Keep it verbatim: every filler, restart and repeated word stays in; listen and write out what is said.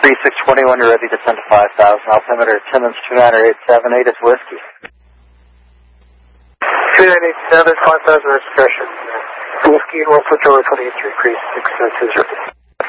three six two one, you're ready to send to five thousand. Altimeter Timmins two nine eight seven eight is Whiskey. two nine eight seven, five thousand expression. Whiskey, we'll switch over twenty-three, three six two zero.